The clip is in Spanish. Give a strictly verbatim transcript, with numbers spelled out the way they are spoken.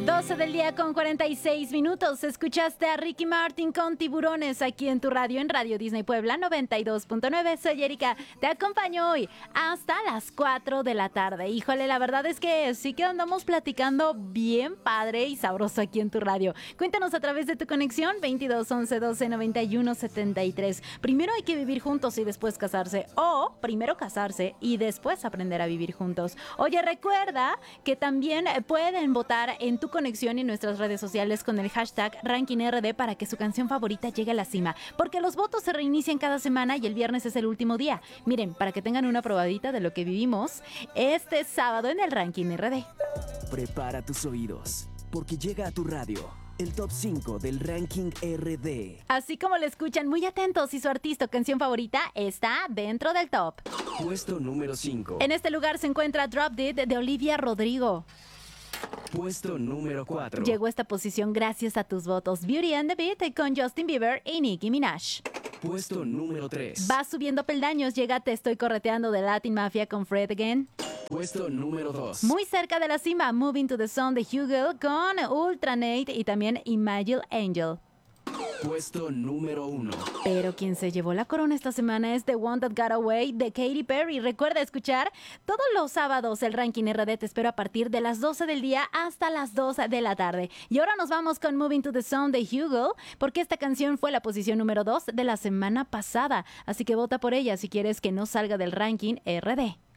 doce del día con cuarenta y seis minutos. Escuchaste a Ricky Martin con Tiburones aquí en tu radio, en Radio Disney Puebla noventa y dos punto nueve. Soy Erika, te acompaño hoy hasta las cuatro de la tarde. Híjole, la verdad es que sí que andamos platicando bien padre y sabroso aquí en tu radio. Cuéntanos a través de tu conexión veintidós once doce noventa y uno setenta y tres. Primero hay que vivir juntos y después casarse, o primero casarse y después aprender a vivir juntos. Oye, recuerda que también pueden votar en tu conexión y en nuestras redes sociales con el hashtag RankingRD para que su canción favorita llegue a la cima, porque los votos se reinician cada semana y el viernes es el último día. Miren, para que tengan una probadita de lo que vivimos este sábado en el Ranking R D. Prepara tus oídos, porque llega a tu radio el top cinco del Ranking R D. Así como lo escuchan, muy atentos, y su artista o canción favorita está dentro del top. Puesto número cinco. En este lugar se encuentra Drop It de Olivia Rodrigo. Puesto número cuatro. Llegó a esta posición gracias a tus votos. Beauty and the Beat con Justin Bieber y Nicki Minaj. Puesto número tres. Va subiendo peldaños, llega Te Estoy Correteando de Latin Mafia con Fred Again. Puesto número dos. Muy cerca de la cima, Moving to the Sun de Hugo con Ultra Nate y también Imagine Angel. Puesto número uno. Pero quien se llevó la corona esta semana es The One That Got Away de Katy Perry. Recuerda escuchar todos los sábados el Ranking R D. Te espero a partir de las doce del día hasta las dos de la tarde. Y ahora nos vamos con Moving to the Sun de Hugo, porque esta canción fue la posición número dos de la semana pasada. Así que vota por ella si quieres que no salga del Ranking R D.